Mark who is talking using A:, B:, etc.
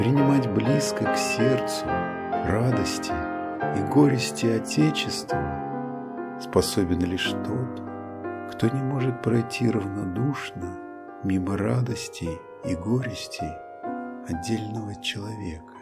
A: Принимать близко к сердцу радости и горести Отечества способен лишь тот, кто не может пройти равнодушно мимо радостей и горестей отдельного человека.